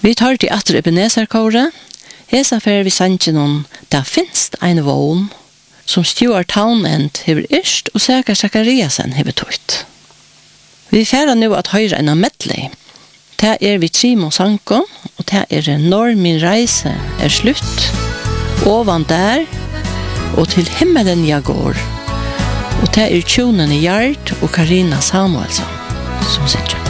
Vi tar til atter Ebenezer-kåre. Hesa fer vi sannsyn om det finst ein vogn som Stuart Townend hever yrst og Sækar Sakariasen hever tøyt. Vi færa nu at høyre en av medley. Det vi Trimo Sanko, og det Når min reise slutt, ovan der, og til himmelen jeg går. Og det Tjonen i Gjert og Karina Samuelsson som sitter.